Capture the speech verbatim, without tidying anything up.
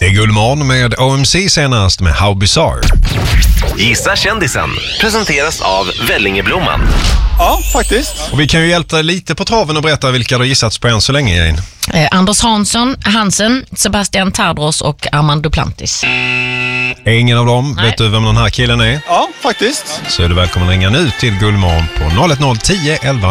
Det är Gullmorgon med O M C senast med How Bizarre. Gissa kändisen presenteras av Vellingeblomman. Ja, faktiskt. Och vi kan ju hjälpa dig lite på traven och berätta vilka du gissats på än så länge, Jane. Eh, Anders Hansson, Hansen, Sebastian Tardros och Armand Duplantis. Ingen av dem. Nej. Vet du vem den här killen är? Ja, faktiskt. Så är du välkommen att ringa nu till Gullmorgon på noll ett noll tio elva